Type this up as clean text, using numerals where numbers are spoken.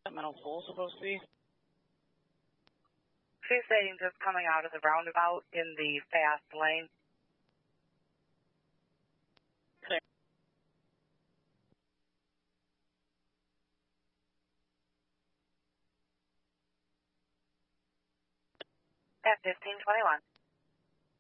Metal pole supposed to be? She's saying just coming out of the roundabout in the fast lane. Clear. At 1521.